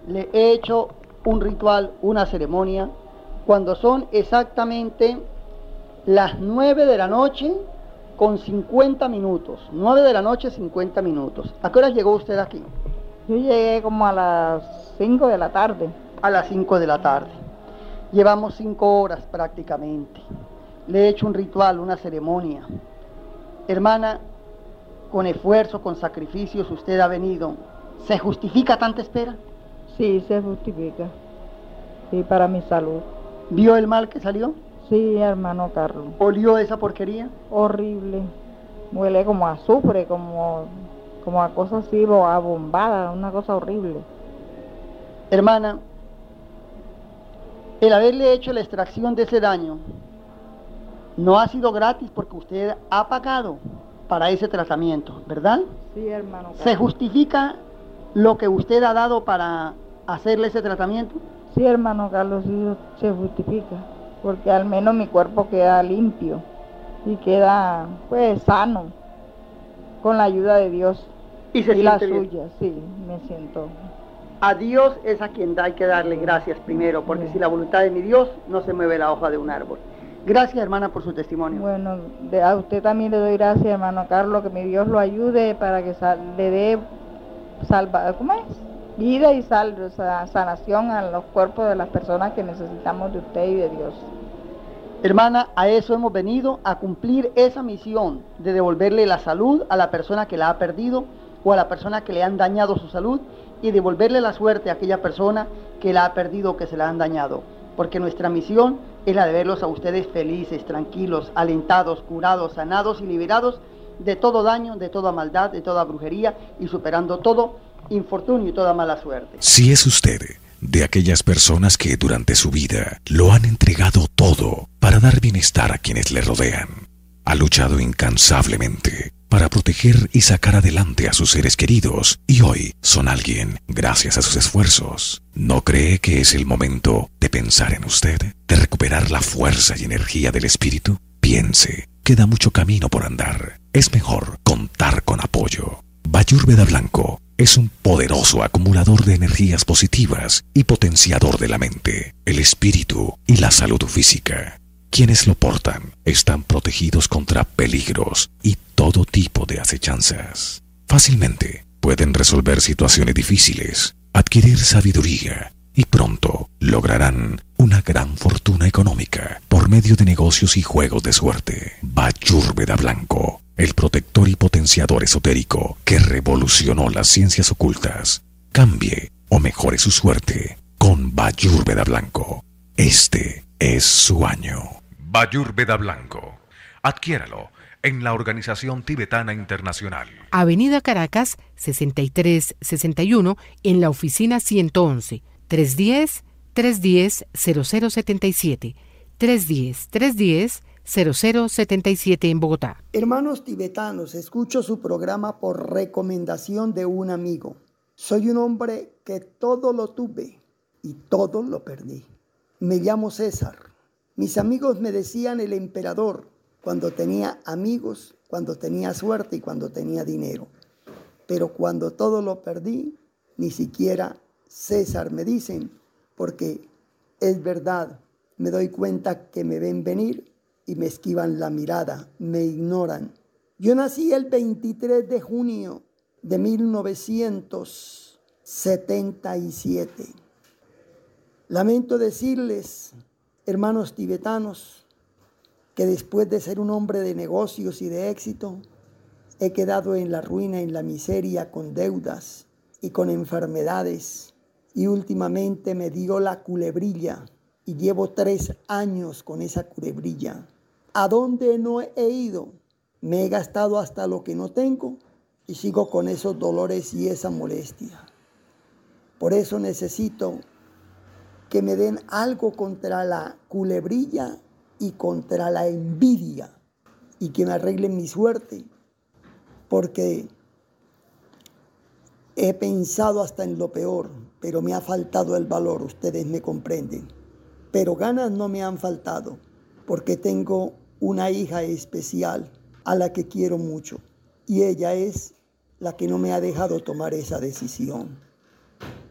le he hecho un ritual, una ceremonia, cuando son exactamente las 9 de la noche con 50 minutos. 9 de la noche, 50 minutos. ¿A qué hora llegó usted aquí? Yo llegué como a las 5 de la tarde. A las 5 de la tarde. Llevamos 5 horas prácticamente. Le he hecho un ritual, una ceremonia. Hermana, con esfuerzo, con sacrificios, usted ha venido. ¿Se justifica tanta espera? Sí, se justifica. Sí, para mi salud. ¿Vio el mal que salió? Sí, hermano Carlos. ¿Olió esa porquería? Horrible. Huele como a azufre, como a cosas así, a bombada, una cosa horrible. Hermana, el haberle hecho la extracción de ese daño no ha sido gratis porque usted ha pagado para ese tratamiento, ¿verdad? Sí, hermano Carlos. ¿Se justifica lo que usted ha dado para hacerle ese tratamiento? Sí, hermano Carlos, sí se justifica, porque al menos mi cuerpo queda limpio y queda, pues, sano, con la ayuda de Dios. Y se la siente bien. suya, sí, me siento. A Dios es a quien hay que darle gracias primero, porque Bien. sin la voluntad de mi Dios no se mueve la hoja de un árbol. Gracias, hermana, por su testimonio. Bueno, a usted también le doy gracias, hermano Carlos, que mi Dios lo ayude para que le dé ¿cómo es? Vida y sanación a los cuerpos de las personas que necesitamos de usted y de Dios. Hermana, a eso hemos venido, a cumplir esa misión de devolverle la salud a la persona que la ha perdido o a la persona que le han dañado su salud y devolverle la suerte a aquella persona que la ha perdido o que se la han dañado. Porque nuestra misión es la de verlos a ustedes felices, tranquilos, alentados, curados, sanados y liberados de todo daño, de toda maldad, de toda brujería y superando todo infortunio y toda mala suerte. Si es usted de aquellas personas que durante su vida lo han entregado todo para dar bienestar a quienes le rodean, ha luchado incansablemente para proteger y sacar adelante a sus seres queridos y hoy son alguien gracias a sus esfuerzos, ¿no cree que es el momento de pensar en usted, de recuperar la fuerza y energía del espíritu? Piense, queda mucho camino por andar. Es mejor contar con apoyo. Vayurveda Blanco es un poderoso acumulador de energías positivas y potenciador de la mente, el espíritu y la salud física. Quienes lo portan están protegidos contra peligros y todo tipo de acechanzas. Fácilmente pueden resolver situaciones difíciles, adquirir sabiduría y pronto lograrán una gran fortuna económica por medio de negocios y juegos de suerte. Vayurveda Blanco, el protector y potenciador esotérico que revolucionó las ciencias ocultas. Cambie o mejore su suerte con Vayurveda Blanco. Este es su año. Vayurveda Blanco. Adquiéralo en la Organización Tibetana Internacional. Avenida Caracas, 6361, en la oficina 111, 310-310-0077, 310-310-0077 en Bogotá. Hermanos tibetanos, escucho su programa por recomendación de un amigo. Soy un hombre que todo lo tuve y todo lo perdí. Me llamo César. Mis amigos me decían el emperador cuando tenía amigos, cuando tenía suerte y cuando tenía dinero. Pero cuando todo lo perdí, ni siquiera César me dicen, porque es verdad, me doy cuenta que me ven venir y me esquivan la mirada, me ignoran. Yo nací el 23 de junio de 1977. Lamento decirles, hermanos tibetanos, que después de ser un hombre de negocios y de éxito, he quedado en la ruina, en la miseria, con deudas y con enfermedades. Y últimamente me dio la culebrilla y llevo 3 años con esa culebrilla. ¿A dónde no he ido? Me he gastado hasta lo que no tengo y sigo con esos dolores y esa molestia. Por eso necesito que me den algo contra la culebrilla y contra la envidia y que me arreglen mi suerte, porque he pensado hasta en lo peor, pero me ha faltado el valor, ustedes me comprenden. Pero ganas no me han faltado, porque tengo una hija especial a la que quiero mucho y ella es la que no me ha dejado tomar esa decisión.